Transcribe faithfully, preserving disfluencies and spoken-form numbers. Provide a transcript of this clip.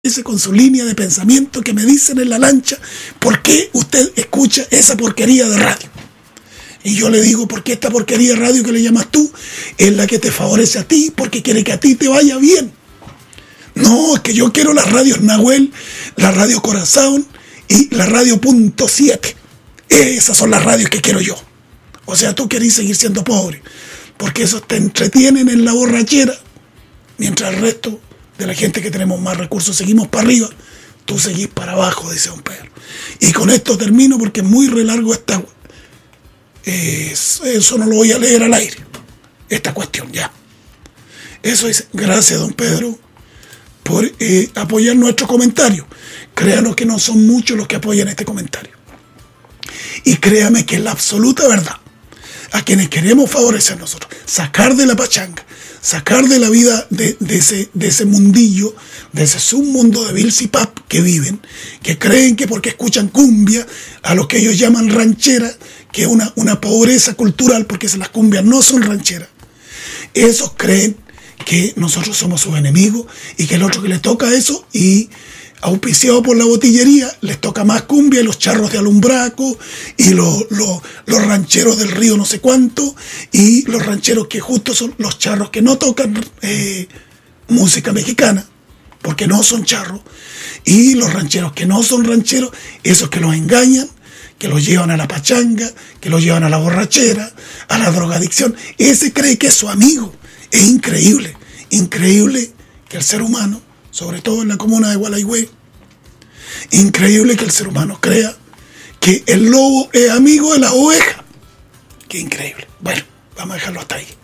con su línea de pensamiento que me dicen en la lancha, ¿por qué usted escucha esa porquería de radio? Y yo le digo, porque esta porquería de radio que le llamas tú es la que te favorece a ti, porque quiere que a ti te vaya bien. No, es que yo quiero las radios Nahuel, la radio Corazón y la radio Punto siete. Esas son las radios que quiero yo. O sea, tú querés seguir siendo pobre, porque esos te entretienen en la borrachera, mientras el resto de la gente que tenemos más recursos seguimos para arriba, tú seguís para abajo, dice don Pedro. Y con esto termino porque es muy re largo esta... Eh, eso no lo voy a leer al aire, esta cuestión ya. Eso es, gracias don Pedro por eh, apoyar nuestro comentario. Créanos que no son muchos los que apoyan este comentario. Y créame que es la absoluta verdad. A quienes queremos favorecer nosotros, sacar de la pachanga, sacar de la vida de, de, ese, de ese mundillo, de ese submundo de Bills y Pap que viven, que creen que porque escuchan cumbia, a lo que ellos llaman ranchera, que es una, una pobreza cultural, porque las cumbias no son rancheras, esos creen que nosotros somos sus enemigos y que el otro que le toca eso y auspiciado por la botillería, les toca más cumbia y los charros de alumbraco y los, los, los rancheros del río no sé cuánto y los rancheros que justo son los charros que no tocan eh, música mexicana porque no son charros y los rancheros que no son rancheros, esos que los engañan, que los llevan a la pachanga, que los llevan a la borrachera, a la drogadicción. Ese cree que es su amigo. Es increíble, increíble que el ser humano, sobre todo en la comuna de Gualaihue, increíble que el ser humano crea que el lobo es amigo de la oveja. Qué increíble. Bueno, vamos a dejarlo hasta ahí.